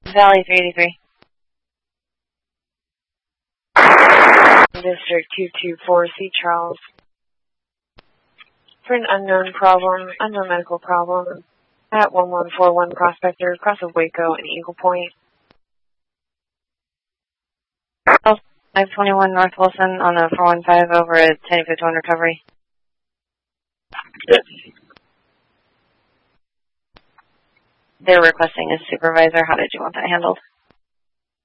Valley 383. District 224, C. Charles. For an unknown medical problem, at 1141 Prospector, across of Waco and Eagle Point. 521 North Wilson on a 415 over at 1051 recovery. Yes. They're requesting a supervisor. How did you want that handled?